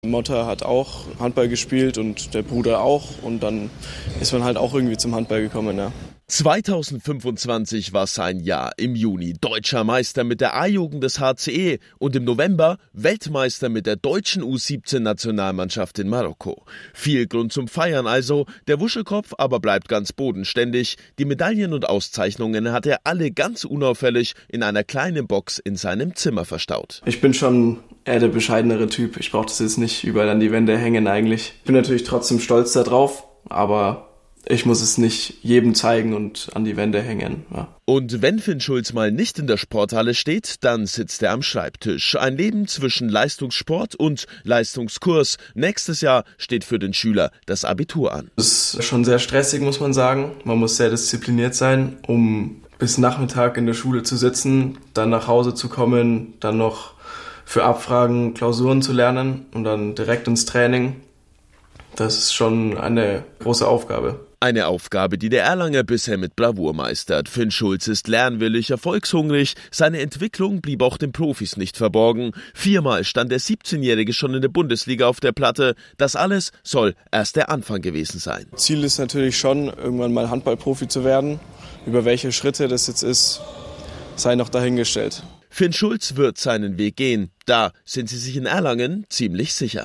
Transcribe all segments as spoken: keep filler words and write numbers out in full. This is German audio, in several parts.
Mutter hat auch Handball gespielt und der Bruder auch und dann ist man halt auch irgendwie zum Handball gekommen, ja. zweitausendfünfundzwanzig war sein Jahr. Im Juni deutscher Meister mit der A-Jugend des H C E und im November Weltmeister mit der deutschen U siebzehn Nationalmannschaft in Marokko. Viel Grund zum Feiern also, der Wuschelkopf aber bleibt ganz bodenständig. Die Medaillen und Auszeichnungen hat er alle ganz unauffällig in einer kleinen Box in seinem Zimmer verstaut. Ich bin schon eher der bescheidenere Typ. Ich brauche das jetzt nicht überall an die Wände hängen eigentlich. Ich bin natürlich trotzdem stolz darauf, aber ich muss es nicht jedem zeigen und an die Wände hängen. Ja. Und wenn Finn Schulz mal nicht in der Sporthalle steht, dann sitzt er am Schreibtisch. Ein Leben zwischen Leistungssport und Leistungskurs. Nächstes Jahr steht für den Schüler das Abitur an. Das ist schon sehr stressig, muss man sagen. Man muss sehr diszipliniert sein, um bis Nachmittag in der Schule zu sitzen, dann nach Hause zu kommen, dann noch für Abfragen Klausuren zu lernen und dann direkt ins Training. Das ist schon eine große Aufgabe. Eine Aufgabe, die der Erlanger bisher mit Bravour meistert. Finn Schulz ist lernwillig, erfolgshungrig. Seine Entwicklung blieb auch den Profis nicht verborgen. Viermal stand der siebzehnjährige schon in der Bundesliga auf der Platte. Das alles soll erst der Anfang gewesen sein. Ziel ist natürlich schon, irgendwann mal Handballprofi zu werden. Über welche Schritte das jetzt ist, sei noch dahingestellt. Finn Schulz wird seinen Weg gehen. Da sind sie sich in Erlangen ziemlich sicher.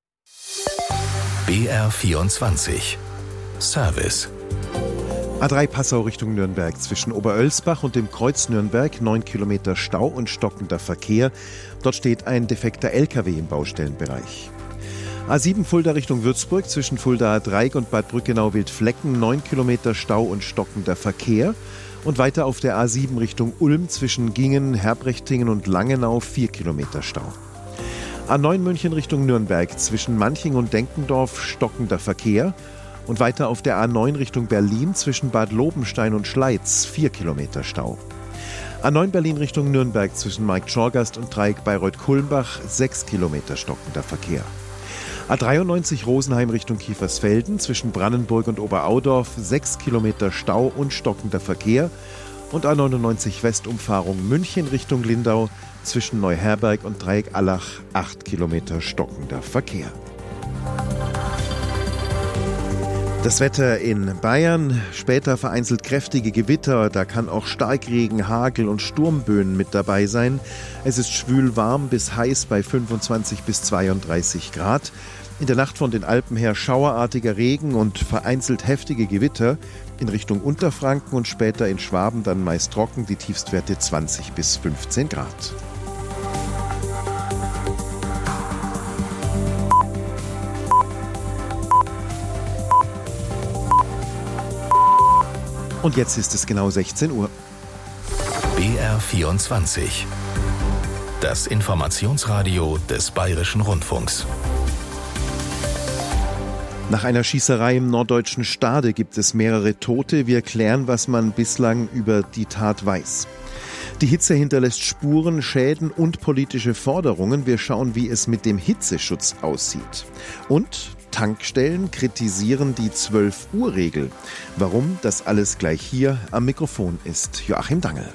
B R vierundzwanzig Service. A drei Passau Richtung Nürnberg zwischen Oberölsbach und dem Kreuz Nürnberg, neun Kilometer Stau und stockender Verkehr. Dort steht ein defekter L K W im Baustellenbereich. A sieben Fulda Richtung Würzburg zwischen Fuldaer Dreieck und Bad Brückenau-Wildflecken, neun Kilometer Stau und stockender Verkehr. Und weiter auf der A sieben Richtung Ulm zwischen Gingen, Herbrechtingen und Langenau, vier Kilometer Stau. A neun München Richtung Nürnberg zwischen Manching und Denkendorf stockender Verkehr und weiter auf der A neun Richtung Berlin zwischen Bad Lobenstein und Schleiz vier Kilometer Stau. A neun Berlin Richtung Nürnberg zwischen Markt-Schorgast und Dreieck Bayreuth-Kulmbach sechs Kilometer stockender Verkehr. A dreiundneunzig Rosenheim Richtung Kiefersfelden zwischen Brannenburg und Oberaudorf sechs Kilometer Stau und stockender Verkehr und A neunundneunzig Westumfahrung München Richtung Lindau zwischen Neuherberg und Dreieck-Allach acht Kilometer stockender Verkehr. Das Wetter in Bayern, später vereinzelt kräftige Gewitter, da kann auch Starkregen, Hagel und Sturmböen mit dabei sein. Es ist schwül warm bis heiß bei fünfundzwanzig bis zweiunddreißig Grad. In der Nacht von den Alpen her schauerartiger Regen und vereinzelt heftige Gewitter. In Richtung Unterfranken und später in Schwaben dann meist trocken, die Tiefstwerte zwanzig bis fünfzehn Grad. Und jetzt ist es genau sechzehn Uhr. B R vierundzwanzig. Das Informationsradio des Bayerischen Rundfunks. Nach einer Schießerei im norddeutschen Stade gibt es mehrere Tote. Wir klären, was man bislang über die Tat weiß. Die Hitze hinterlässt Spuren, Schäden und politische Forderungen. Wir schauen, wie es mit dem Hitzeschutz aussieht. Und Tankstellen kritisieren die zwölf Uhr Regel. Warum? Das alles gleich hier. Am Mikrofon ist Joachim Dangel.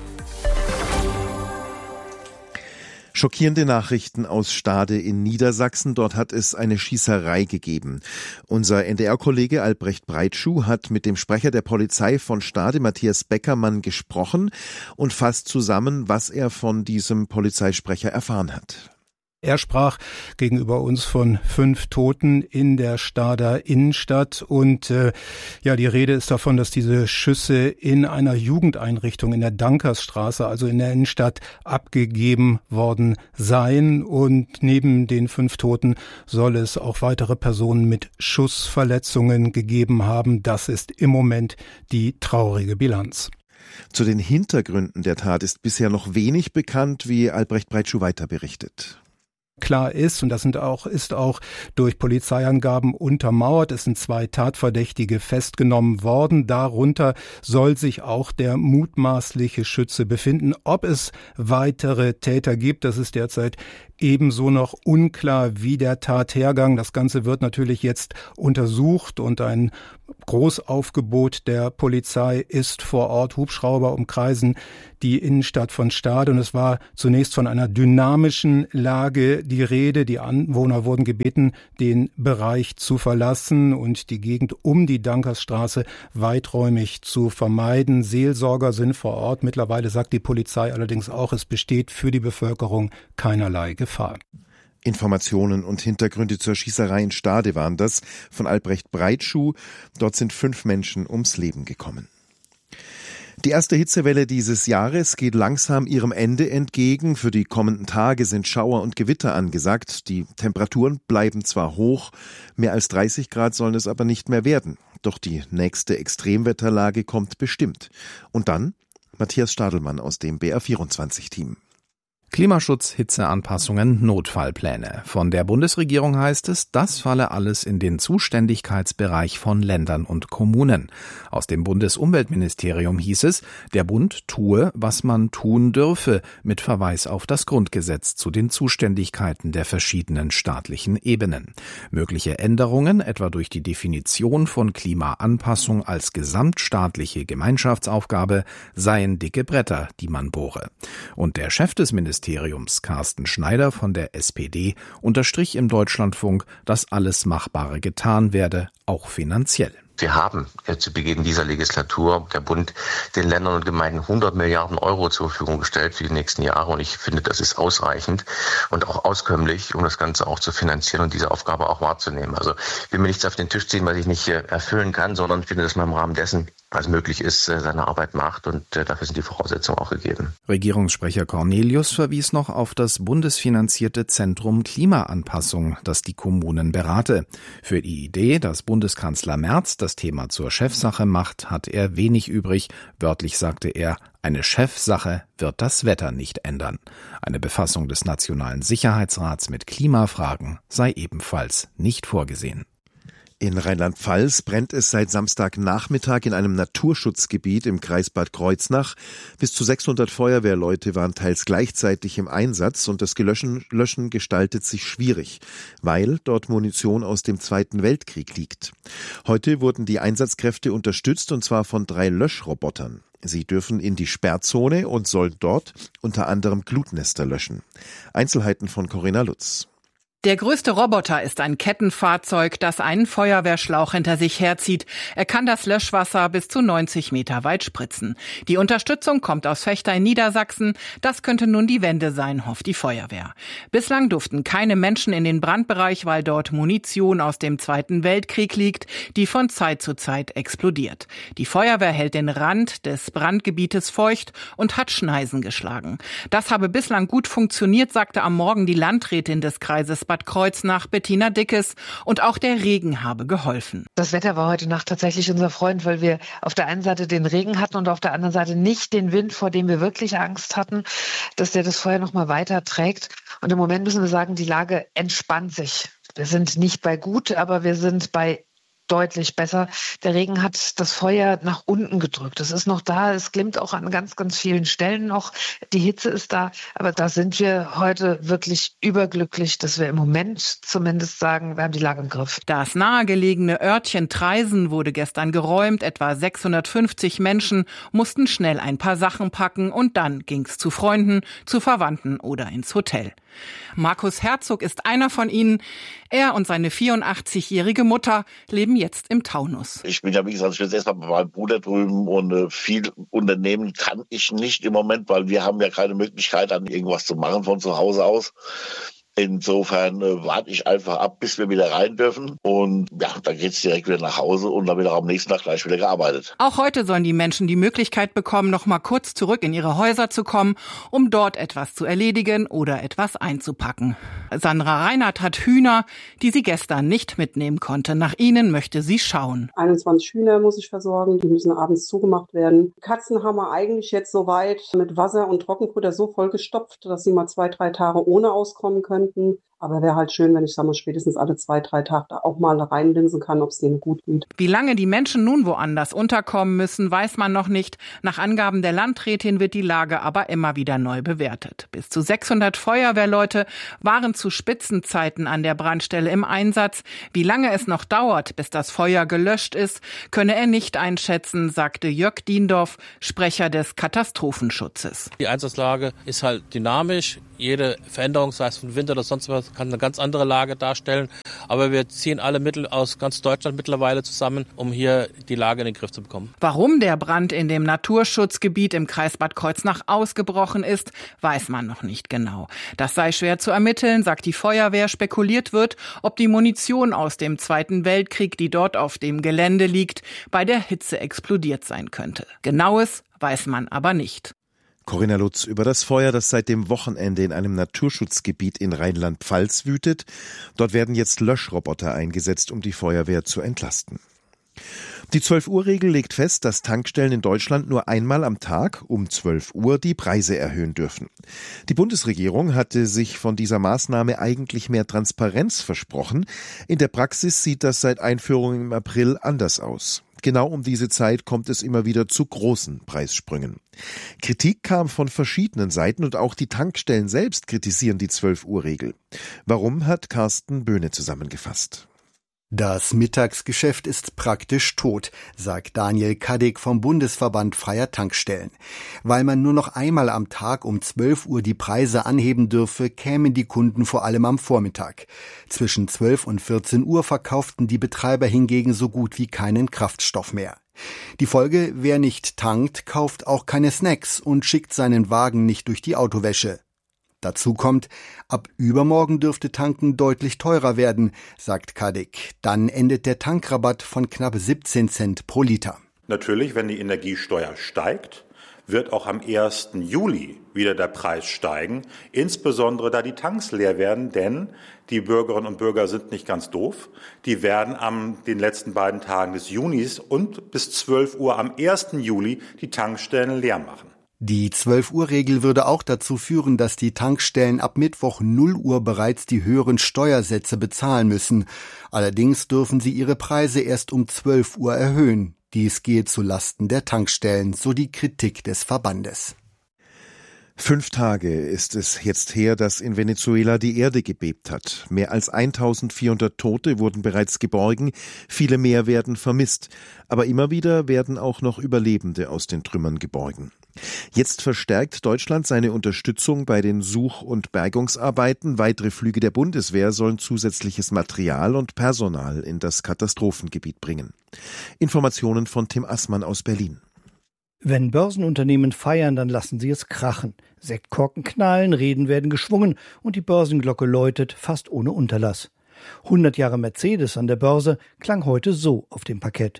Schockierende Nachrichten aus Stade in Niedersachsen. Dort hat es eine Schießerei gegeben. Unser N D R-Kollege Albrecht Breitschuh hat mit dem Sprecher der Polizei von Stade, Matthias Beckermann, gesprochen und fasst zusammen, was er von diesem Polizeisprecher erfahren hat. Er sprach gegenüber uns von fünf Toten in der Stader Innenstadt und äh, ja, die Rede ist davon, dass diese Schüsse in einer Jugendeinrichtung in der Dankersstraße, also in der Innenstadt, abgegeben worden seien. Und neben den fünf Toten soll es auch weitere Personen mit Schussverletzungen gegeben haben. Das ist im Moment die traurige Bilanz. Zu den Hintergründen der Tat ist bisher noch wenig bekannt, wie Albrecht Breitschuh weiter berichtet. Klar ist, und das sind auch, ist auch durch Polizeiangaben untermauert, es sind zwei Tatverdächtige festgenommen worden. Darunter soll sich auch der mutmaßliche Schütze befinden. Ob es weitere Täter gibt, das ist derzeit ebenso noch unklar wie der Tathergang. Das Ganze wird natürlich jetzt untersucht und ein Großaufgebot der Polizei ist vor Ort. Hubschrauber umkreisen die Innenstadt von Stade und es war zunächst von einer dynamischen Lage die Rede. Die Anwohner wurden gebeten, den Bereich zu verlassen und die Gegend um die Dankersstraße weiträumig zu vermeiden. Seelsorger sind vor Ort. Mittlerweile sagt die Polizei allerdings auch, es besteht für die Bevölkerung keinerlei Gefahr. Informationen und Hintergründe zur Schießerei in Stade waren das von Albrecht Breitschuh. Dort sind fünf Menschen ums Leben gekommen. Die erste Hitzewelle dieses Jahres geht langsam ihrem Ende entgegen. Für die kommenden Tage sind Schauer und Gewitter angesagt. Die Temperaturen bleiben zwar hoch, mehr als dreißig Grad sollen es aber nicht mehr werden. Doch die nächste Extremwetterlage kommt bestimmt. Und dann Matthias Stadelmann aus dem B R vierundzwanzig-Team. Klimaschutz, Hitzeanpassungen, Notfallpläne. Von der Bundesregierung heißt es, das falle alles in den Zuständigkeitsbereich von Ländern und Kommunen. Aus dem Bundesumweltministerium hieß es, der Bund tue, was man tun dürfe, mit Verweis auf das Grundgesetz zu den Zuständigkeiten der verschiedenen staatlichen Ebenen. Mögliche Änderungen, etwa durch die Definition von Klimaanpassung als gesamtstaatliche Gemeinschaftsaufgabe, seien dicke Bretter, die man bohre. Und der Chef des Ministeriums Ministeriums Carsten Schneider von der S P D unterstrich im Deutschlandfunk, dass alles Machbare getan werde, auch finanziell. Wir haben äh, zu Beginn dieser Legislatur der Bund den Ländern und Gemeinden hundert Milliarden Euro zur Verfügung gestellt für die nächsten Jahre. Und ich finde, das ist ausreichend und auch auskömmlich, um das Ganze auch zu finanzieren und diese Aufgabe auch wahrzunehmen. Also ich will mir nichts auf den Tisch ziehen, was ich nicht äh, erfüllen kann, sondern ich finde, dass man im Rahmen dessen, was möglich ist, äh, seine Arbeit macht. Und äh, dafür sind die Voraussetzungen auch gegeben. Regierungssprecher Cornelius verwies noch auf das bundesfinanzierte Zentrum Klimaanpassung, das die Kommunen berate. Für die Idee, dass Bundeskanzler Merz das Thema zur Chefsache macht, hat er wenig übrig. Wörtlich sagte er, eine Chefsache wird das Wetter nicht ändern. Eine Befassung des Nationalen Sicherheitsrats mit Klimafragen sei ebenfalls nicht vorgesehen. In Rheinland-Pfalz brennt es seit Samstagnachmittag in einem Naturschutzgebiet im Kreis Bad Kreuznach. Bis zu sechshundert Feuerwehrleute waren teils gleichzeitig im Einsatz und das Gelöschen, Löschen gestaltet sich schwierig, weil dort Munition aus dem Zweiten Weltkrieg liegt. Heute wurden die Einsatzkräfte unterstützt und zwar von drei Löschrobotern. Sie dürfen in die Sperrzone und sollen dort unter anderem Glutnester löschen. Einzelheiten von Corinna Lutz. Der größte Roboter ist ein Kettenfahrzeug, das einen Feuerwehrschlauch hinter sich herzieht. Er kann das Löschwasser bis zu neunzig Meter weit spritzen. Die Unterstützung kommt aus Vechta in Niedersachsen. Das könnte nun die Wende sein, hofft die Feuerwehr. Bislang durften keine Menschen in den Brandbereich, weil dort Munition aus dem Zweiten Weltkrieg liegt, die von Zeit zu Zeit explodiert. Die Feuerwehr hält den Rand des Brandgebietes feucht und hat Schneisen geschlagen. Das habe bislang gut funktioniert, sagte am Morgen die Landrätin des Kreises Bad Kreuznach, Bettina Dickes, und auch der Regen habe geholfen. Das Wetter war heute Nacht tatsächlich unser Freund, weil wir auf der einen Seite den Regen hatten und auf der anderen Seite nicht den Wind, vor dem wir wirklich Angst hatten, dass der das Feuer noch mal weiter trägt. Und im Moment müssen wir sagen, die Lage entspannt sich. Wir sind nicht bei gut, aber wir sind bei deutlich besser. Der Regen hat das Feuer nach unten gedrückt. Es ist noch da, es glimmt auch an ganz, ganz vielen Stellen noch. Die Hitze ist da, aber da sind wir heute wirklich überglücklich, dass wir im Moment zumindest sagen, wir haben die Lage im Griff. Das nahegelegene Örtchen Traisen wurde gestern geräumt. Etwa sechshundertfünfzig Menschen mussten schnell ein paar Sachen packen und dann ging's zu Freunden, zu Verwandten oder ins Hotel. Markus Herzog ist einer von ihnen. Er und seine vierundachtzigjährige Mutter leben jetzt im Taunus. Ich bin ja, wie gesagt, ich bin jetzt erstmal bei meinem Bruder drüben und äh, viel unternehmen kann ich nicht im Moment, weil wir haben ja keine Möglichkeit, dann irgendwas zu machen von zu Hause aus. Insofern äh, warte ich einfach ab, bis wir wieder rein dürfen. Und ja, dann geht's direkt wieder nach Hause und dann wird auch am nächsten Tag gleich wieder gearbeitet. Auch heute sollen die Menschen die Möglichkeit bekommen, noch mal kurz zurück in ihre Häuser zu kommen, um dort etwas zu erledigen oder etwas einzupacken. Sandra Reinhardt hat Hühner, die sie gestern nicht mitnehmen konnte. Nach ihnen möchte sie schauen. einundzwanzig Hühner muss ich versorgen, die müssen abends zugemacht werden. Katzen haben wir eigentlich jetzt soweit mit Wasser und Trockenfutter so vollgestopft, dass sie mal zwei, drei Tage ohne auskommen können. Aber wäre halt schön, wenn ich sag mal, spätestens alle zwei, drei Tage auch mal reinlinsen kann, ob es denen gut geht. Wie lange die Menschen nun woanders unterkommen müssen, weiß man noch nicht. Nach Angaben der Landrätin wird die Lage aber immer wieder neu bewertet. Bis zu sechshundert Feuerwehrleute waren zu Spitzenzeiten an der Brandstelle im Einsatz. Wie lange es noch dauert, bis das Feuer gelöscht ist, könne er nicht einschätzen, sagte Jörg Diendorf, Sprecher des Katastrophenschutzes. Die Einsatzlage ist halt dynamisch. Jede Veränderung, sei es von Wind oder sonst was, kann eine ganz andere Lage darstellen. Aber wir ziehen alle Mittel aus ganz Deutschland mittlerweile zusammen, um hier die Lage in den Griff zu bekommen. Warum der Brand in dem Naturschutzgebiet im Kreis Bad Kreuznach ausgebrochen ist, weiß man noch nicht genau. Das sei schwer zu ermitteln, sagt die Feuerwehr. Spekuliert wird, ob die Munition aus dem Zweiten Weltkrieg, die dort auf dem Gelände liegt, bei der Hitze explodiert sein könnte. Genaues weiß man aber nicht. Corinna Lutz über das Feuer, das seit dem Wochenende in einem Naturschutzgebiet in Rheinland-Pfalz wütet. Dort werden jetzt Löschroboter eingesetzt, um die Feuerwehr zu entlasten. Die zwölf-Uhr-Regel legt fest, dass Tankstellen in Deutschland nur einmal am Tag um zwölf Uhr die Preise erhöhen dürfen. Die Bundesregierung hatte sich von dieser Maßnahme eigentlich mehr Transparenz versprochen. In der Praxis sieht das seit Einführung im April anders aus. Genau um diese Zeit kommt es immer wieder zu großen Preissprüngen. Kritik kam von verschiedenen Seiten und auch die Tankstellen selbst kritisieren die zwölf-Uhr-Regel. Warum, hat Carsten Böhne zusammengefasst. Das Mittagsgeschäft ist praktisch tot, sagt Daniel Kadek vom Bundesverband Freier Tankstellen. Weil man nur noch einmal am Tag um zwölf Uhr die Preise anheben dürfe, kämen die Kunden vor allem am Vormittag. Zwischen zwölf und vierzehn Uhr verkauften die Betreiber hingegen so gut wie keinen Kraftstoff mehr. Die Folge: Wer nicht tankt, kauft auch keine Snacks und schickt seinen Wagen nicht durch die Autowäsche. Dazu kommt, ab übermorgen dürfte Tanken deutlich teurer werden, sagt Kadek. Dann endet der Tankrabatt von knapp siebzehn Cent pro Liter. Natürlich, wenn die Energiesteuer steigt, wird auch am ersten Juli wieder der Preis steigen, insbesondere da die Tanks leer werden, denn die Bürgerinnen und Bürger sind nicht ganz doof. Die werden an den letzten beiden Tagen des Junis und bis zwölf Uhr am ersten Juli die Tankstellen leer machen. Die zwölf-Uhr-Regel würde auch dazu führen, dass die Tankstellen ab Mittwoch null Uhr bereits die höheren Steuersätze bezahlen müssen. Allerdings dürfen sie ihre Preise erst um zwölf Uhr erhöhen. Dies gehe zu Lasten der Tankstellen, so die Kritik des Verbandes. Fünf Tage ist es jetzt her, dass in Venezuela die Erde gebebt hat. Mehr als eintausendvierhundert Tote wurden bereits geborgen, viele mehr werden vermisst. Aber immer wieder werden auch noch Überlebende aus den Trümmern geborgen. Jetzt verstärkt Deutschland seine Unterstützung bei den Such- und Bergungsarbeiten. Weitere Flüge der Bundeswehr sollen zusätzliches Material und Personal in das Katastrophengebiet bringen. Informationen von Tim Assmann aus Berlin. Wenn Börsenunternehmen feiern, dann lassen sie es krachen. Sektkorken knallen, Reden werden geschwungen und die Börsenglocke läutet fast ohne Unterlass. hundert Jahre Mercedes an der Börse klang heute so auf dem Parkett.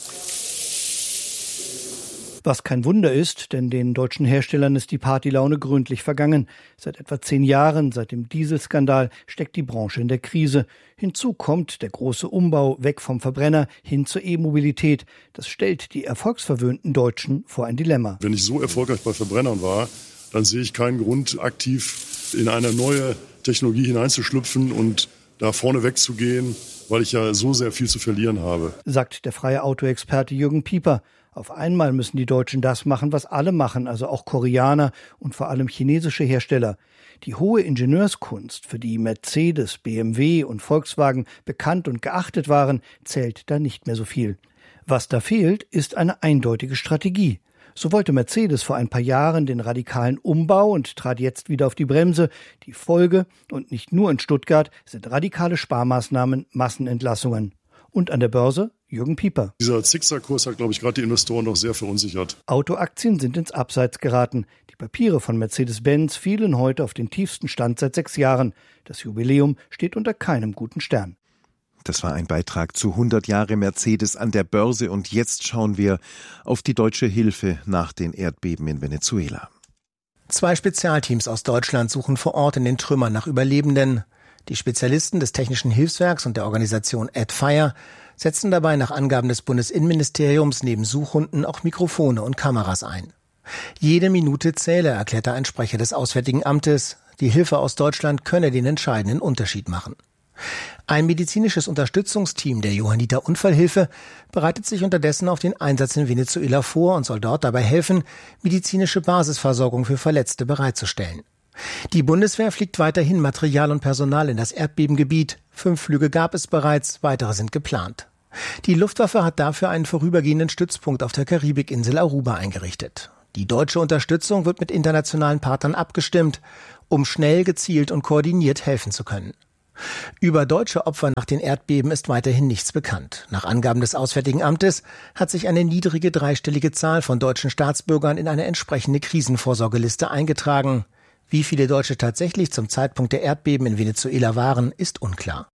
Was kein Wunder ist, denn den deutschen Herstellern ist die Partylaune gründlich vergangen. Seit etwa zehn Jahren, seit dem Dieselskandal, steckt die Branche in der Krise. Hinzu kommt der große Umbau weg vom Verbrenner hin zur E-Mobilität. Das stellt die erfolgsverwöhnten Deutschen vor ein Dilemma. Wenn ich so erfolgreich bei Verbrennern war, dann sehe ich keinen Grund, aktiv in eine neue Technologie hineinzuschlüpfen und da vorne wegzugehen, weil ich ja so sehr viel zu verlieren habe, sagt der freie Autoexperte Jürgen Pieper. Auf einmal müssen die Deutschen das machen, was alle machen, also auch Koreaner und vor allem chinesische Hersteller. Die hohe Ingenieurskunst, für die Mercedes, B M W und Volkswagen bekannt und geachtet waren, zählt da nicht mehr so viel. Was da fehlt, ist eine eindeutige Strategie. So wollte Mercedes vor ein paar Jahren den radikalen Umbau und trat jetzt wieder auf die Bremse. Die Folge, und nicht nur in Stuttgart, sind radikale Sparmaßnahmen, Massenentlassungen. Und an der Börse Jürgen Pieper. Dieser Zickzackkurs hat, glaube ich, gerade die Investoren noch sehr verunsichert. Autoaktien sind ins Abseits geraten. Die Papiere von Mercedes-Benz fielen heute auf den tiefsten Stand seit sechs Jahren. Das Jubiläum steht unter keinem guten Stern. Das war ein Beitrag zu hundert Jahre Mercedes an der Börse. Und jetzt schauen wir auf die deutsche Hilfe nach den Erdbeben in Venezuela. Zwei Spezialteams aus Deutschland suchen vor Ort in den Trümmern nach Überlebenden. Die Spezialisten des Technischen Hilfswerks und der Organisation AdFire setzen dabei nach Angaben des Bundesinnenministeriums neben Suchhunden auch Mikrofone und Kameras ein. Jede Minute zähle, erklärte ein Sprecher des Auswärtigen Amtes. Die Hilfe aus Deutschland könne den entscheidenden Unterschied machen. Ein medizinisches Unterstützungsteam der Johanniter Unfallhilfe bereitet sich unterdessen auf den Einsatz in Venezuela vor und soll dort dabei helfen, medizinische Basisversorgung für Verletzte bereitzustellen. Die Bundeswehr fliegt weiterhin Material und Personal in das Erdbebengebiet. Fünf Flüge gab es bereits, weitere sind geplant. Die Luftwaffe hat dafür einen vorübergehenden Stützpunkt auf der Karibikinsel Aruba eingerichtet. Die deutsche Unterstützung wird mit internationalen Partnern abgestimmt, um schnell, gezielt und koordiniert helfen zu können. Über deutsche Opfer nach den Erdbeben ist weiterhin nichts bekannt. Nach Angaben des Auswärtigen Amtes hat sich eine niedrige dreistellige Zahl von deutschen Staatsbürgern in eine entsprechende Krisenvorsorgeliste eingetragen. Wie viele Deutsche tatsächlich zum Zeitpunkt der Erdbeben in Venezuela waren, ist unklar.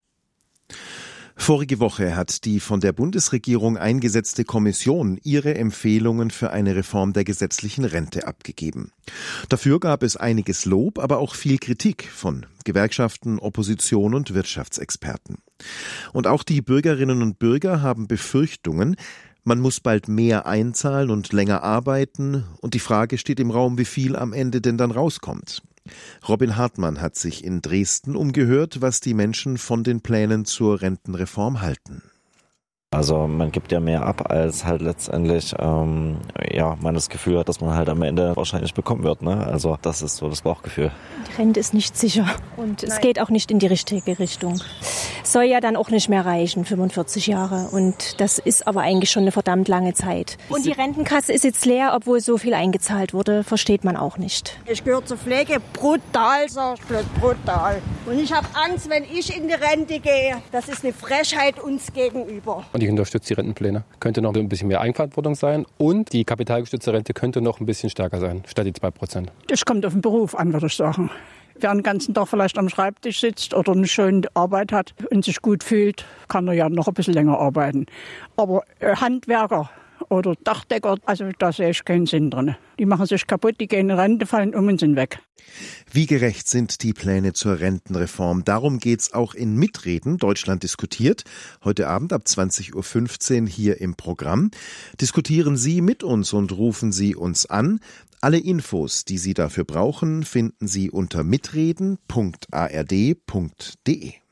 Vorige Woche hat die von der Bundesregierung eingesetzte Kommission ihre Empfehlungen für eine Reform der gesetzlichen Rente abgegeben. Dafür gab es einiges Lob, aber auch viel Kritik von Gewerkschaften, Opposition und Wirtschaftsexperten. Und auch die Bürgerinnen und Bürger haben Befürchtungen. Man muss bald mehr einzahlen und länger arbeiten. Und die Frage steht im Raum, wie viel am Ende denn dann rauskommt. Robin Hartmann hat sich in Dresden umgehört, was die Menschen von den Plänen zur Rentenreform halten. Also man gibt ja mehr ab, als halt letztendlich ähm, ja, man das Gefühl hat, dass man halt am Ende wahrscheinlich bekommen wird. Ne? Also das ist so das Bauchgefühl. Die Rente ist nicht sicher und Nein. es geht auch nicht in die richtige Richtung. Soll ja dann auch nicht mehr reichen, fünfundvierzig Jahre. Und das ist aber eigentlich schon eine verdammt lange Zeit. Und die Rentenkasse ist jetzt leer, obwohl so viel eingezahlt wurde, versteht man auch nicht. Ich gehöre zur Pflege, brutal, sag ich bloß, brutal. Und ich habe Angst, wenn ich in die Rente gehe. Das ist eine Frechheit uns gegenüber. Und ich unterstütze die Rentenpläne. Könnte noch ein bisschen mehr Eigenverantwortung sein und die kapitalgestützte Rente könnte noch ein bisschen stärker sein, statt die zwei Prozent. Das kommt auf den Beruf an, würde ich sagen. Wer den ganzen Tag vielleicht am Schreibtisch sitzt oder eine schöne Arbeit hat und sich gut fühlt, kann er ja noch ein bisschen länger arbeiten. Aber Handwerker oder Dachdecker, also da sehe ich keinen Sinn drin. Die machen sich kaputt, die gehen in Rente, fallen um und sind weg. Wie gerecht sind die Pläne zur Rentenreform? Darum geht's auch in Mitreden. Deutschland diskutiert. Heute Abend ab zwanzig Uhr fünfzehn hier im Programm. Diskutieren Sie mit uns und rufen Sie uns an. Alle Infos, die Sie dafür brauchen, finden Sie unter mitreden punkt a r d punkt d e.